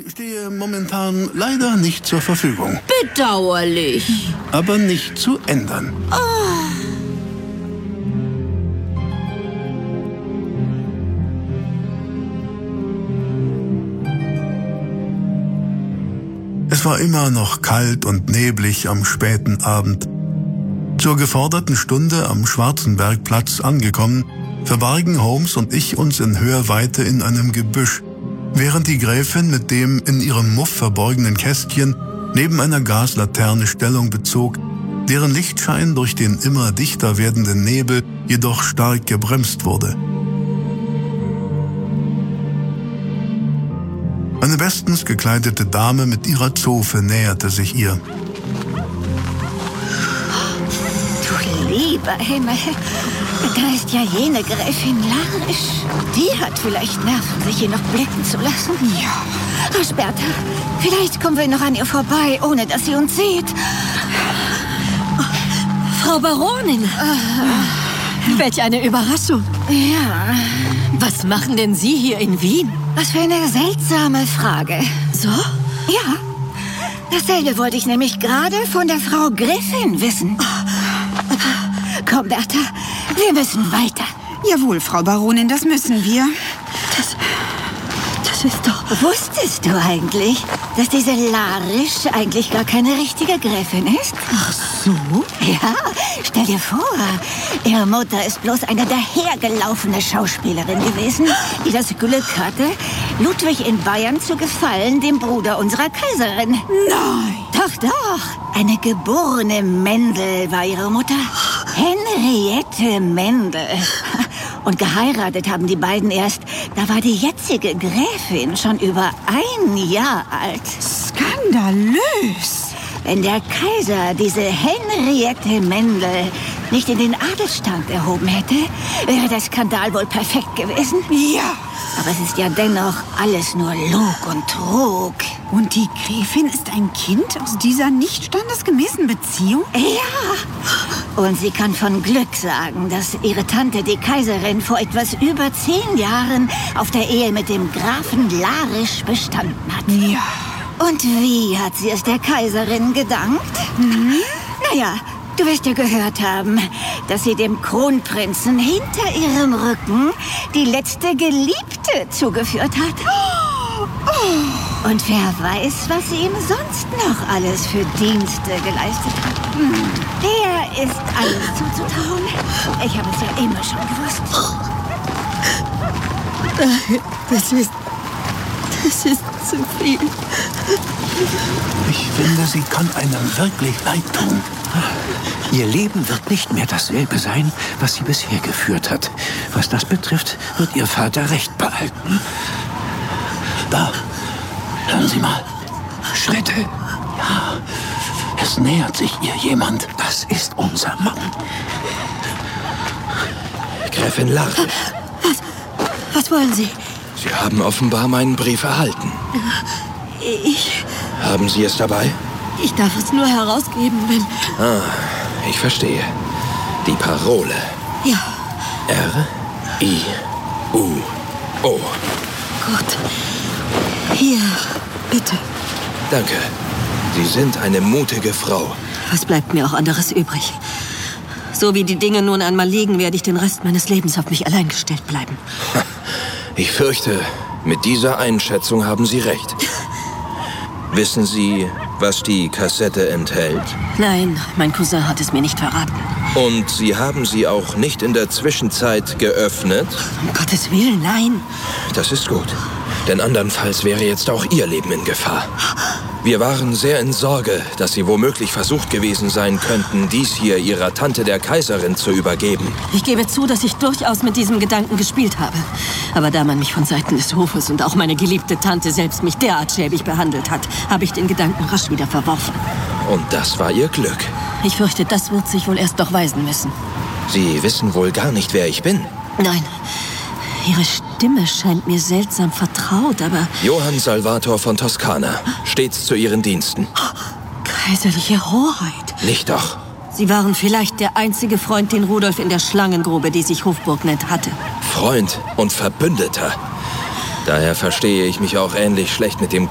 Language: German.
Ich stehe momentan leider nicht zur Verfügung. Bedauerlich. Aber nicht zu ändern. Es war immer noch kalt und neblig am späten Abend. Zur geforderten Stunde am Schwarzenbergplatz angekommen, verbargen Holmes und ich uns in Hörweite in einem Gebüsch, während die Gräfin mit dem in ihrem Muff verborgenen Kästchen neben einer Gaslaterne Stellung bezog, deren Lichtschein durch den immer dichter werdenden Nebel jedoch stark gebremst wurde. Eine bestens gekleidete Dame mit ihrer Zofe näherte sich ihr. Du lieber Himmel, da ist ja jene Gräfin Larisch. Die hat vielleicht Nerven, sich hier noch blicken zu lassen. Ja. Ach, Bertha, vielleicht kommen wir noch an ihr vorbei, ohne dass sie uns sieht. Frau Baronin. Welch eine Überraschung. Ja. Was machen denn Sie hier in Wien? Was für eine seltsame Frage. So? Ja. Dasselbe wollte ich nämlich gerade von der Frau Gräfin wissen. Komm, Bertha, wir müssen weiter. Jawohl, Frau Baronin, das müssen wir. Das ist doch... Wusstest du eigentlich, dass diese Larisch eigentlich gar keine richtige Gräfin ist? Ach so? Ja, stell dir vor, ihre Mutter ist bloß eine dahergelaufene Schauspielerin gewesen, die das Glück hatte, Ludwig in Bayern zu gefallen, dem Bruder unserer Kaiserin. Nein! Doch. Eine geborene Mendel war ihre Mutter. Henriette Mendel. Und geheiratet haben die beiden erst, da war die jetzige Gräfin schon über 1 Jahr alt. Skandalös! Wenn der Kaiser diese Henriette Mendel nicht in den Adelsstand erhoben hätte, wäre der Skandal wohl perfekt gewesen. Ja! Aber es ist ja dennoch alles nur Lug und Trug. Und die Gräfin ist ein Kind aus dieser nicht standesgemäßen Beziehung? Ja, und sie kann von Glück sagen, dass ihre Tante, die Kaiserin, vor etwas über 10 Jahren auf der Ehe mit dem Grafen Larisch bestanden hat. Ja. Und wie hat sie es der Kaiserin gedankt? Naja, du wirst ja gehört haben, dass sie dem Kronprinzen hinter ihrem Rücken die letzte Geliebte zugeführt hat. Und wer weiß, was sie ihm sonst noch alles für Dienste geleistet hat. Der ist alles zuzutrauen. Ich habe es ja immer schon gewusst. Das ist zu viel. Ich finde, sie kann einem wirklich leid tun. Ihr Leben wird nicht mehr dasselbe sein, was sie bisher geführt hat. Was das betrifft, wird ihr Vater Recht behalten. Da, hören Sie mal. Schritte. Ja, es nähert sich ihr jemand. Das ist unser Mann. Gräfin Larisch. Was wollen Sie? Sie haben offenbar meinen Brief erhalten. Haben Sie es dabei? Ich darf es nur herausgeben, wenn... Ich verstehe. Die Parole. Ja, R-I-U-O. gut. Hier, bitte. Danke. Sie sind eine mutige Frau. Was bleibt mir auch anderes übrig? So wie die Dinge nun einmal liegen, werde ich den Rest meines Lebens auf mich allein gestellt bleiben. Ich fürchte, mit dieser Einschätzung haben Sie recht. Wissen Sie, was die Kassette enthält? Nein, mein Cousin hat es mir nicht verraten. Und Sie haben sie auch nicht in der Zwischenzeit geöffnet? Um Gottes Willen, nein. Das ist gut. Denn andernfalls wäre jetzt auch Ihr Leben in Gefahr. Wir waren sehr in Sorge, dass Sie womöglich versucht gewesen sein könnten, dies hier Ihrer Tante der Kaiserin zu übergeben. Ich gebe zu, dass ich durchaus mit diesem Gedanken gespielt habe. Aber da man mich von Seiten des Hofes und auch meine geliebte Tante selbst mich derart schäbig behandelt hat, habe ich den Gedanken rasch wieder verworfen. Und das war Ihr Glück. Ich fürchte, das wird sich wohl erst noch weisen müssen. Sie wissen wohl gar nicht, wer ich bin. Nein, Ihre Stimme scheint mir seltsam vertraut, aber... Johann Salvator von Toskana, stets zu Ihren Diensten. Kaiserliche Hoheit. Nicht doch. Sie waren vielleicht der einzige Freund, den Rudolf in der Schlangengrube, die sich Hofburg nennt, hatte. Freund und Verbündeter. Daher verstehe ich mich auch ähnlich schlecht mit dem